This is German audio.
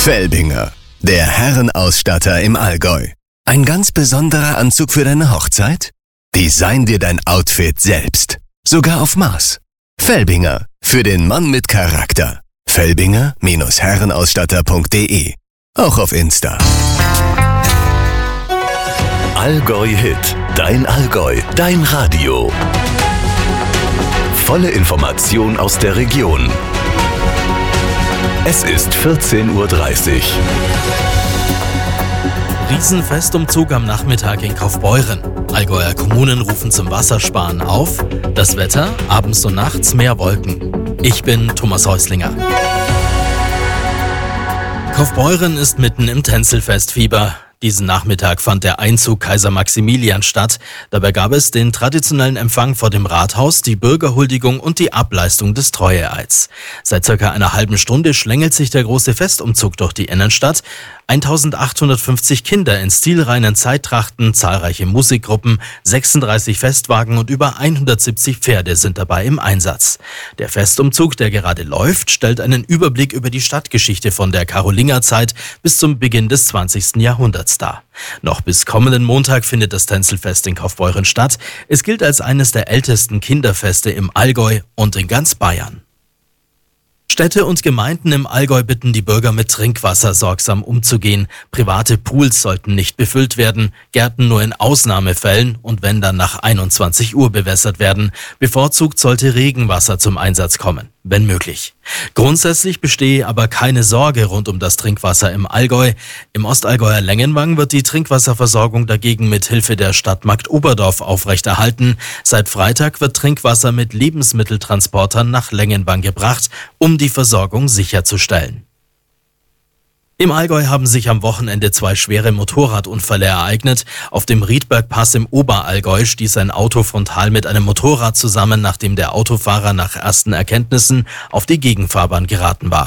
Felbinger, der Herrenausstatter im Allgäu. Ein ganz besonderer Anzug für deine Hochzeit? Design dir dein Outfit selbst. Sogar auf Maß. Felbinger, für den Mann mit Charakter. Felbinger-Herrenausstatter.de. Auch auf Insta. Allgäu Hit. Dein Allgäu. Dein Radio. Volle Information aus der Region. Es ist 14:30 Uhr. Riesenfestumzug am Nachmittag in Kaufbeuren. Allgäuer Kommunen rufen zum Wassersparen auf. Das Wetter, abends und nachts mehr Wolken. Ich bin Thomas Häuslinger. Kaufbeuren ist mitten im Tänzelfestfieber. Diesen Nachmittag fand der Einzug Kaiser Maximilian statt. Dabei gab es den traditionellen Empfang vor dem Rathaus, die Bürgerhuldigung und die Ableistung des Treueeids. Seit circa einer halben Stunde schlängelt sich der große Festumzug durch die Innenstadt. 1850 Kinder in stilreinen Zeittrachten, zahlreiche Musikgruppen, 36 Festwagen und über 170 Pferde sind dabei im Einsatz. Der Festumzug, der gerade läuft, stellt einen Überblick über die Stadtgeschichte von der Karolingerzeit bis zum Beginn des 20. Jahrhunderts dar. Noch bis kommenden Montag findet das Tänzelfest in Kaufbeuren statt. Es gilt als eines der ältesten Kinderfeste im Allgäu und in ganz Bayern. Städte und Gemeinden im Allgäu bitten die Bürger, mit Trinkwasser sorgsam umzugehen. Private Pools sollten nicht befüllt werden, Gärten nur in Ausnahmefällen und wenn dann nach 21 Uhr bewässert werden. Bevorzugt sollte Regenwasser zum Einsatz kommen, wenn möglich. Grundsätzlich bestehe aber keine Sorge rund um das Trinkwasser im Allgäu. Im Ostallgäuer Lengenwang wird die Trinkwasserversorgung dagegen mit Hilfe der Stadtmarkt Oberdorf aufrechterhalten. Seit Freitag wird Trinkwasser mit Lebensmitteltransportern nach Lengenwang gebracht, um die Versorgung sicherzustellen. Im Allgäu haben sich am Wochenende 2 schwere Motorradunfälle ereignet. Auf dem Riedbergpass im Oberallgäu stieß ein Auto frontal mit einem Motorrad zusammen, nachdem der Autofahrer nach ersten Erkenntnissen auf die Gegenfahrbahn geraten war.